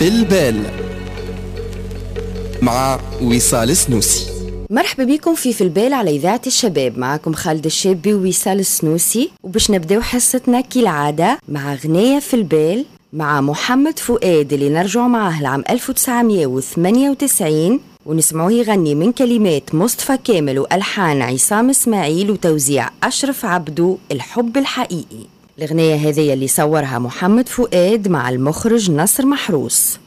في البال مع وصال سنوسي. مرحبا بكم في البال على إذاعة الشباب. معكم خالد الشابي ووصال السنوسي، وباش نبداو حصتنا كالعادة مع غنية في البال مع محمد فؤاد اللي نرجع معاه لعام 1998 ونسمعوه يغني من كلمات مصطفى كامل وألحان عصام إسماعيل وتوزيع أشرف عبدو، الحب الحقيقي. الغنية هذه اللي صورها محمد فؤاد مع المخرج نصر محروس.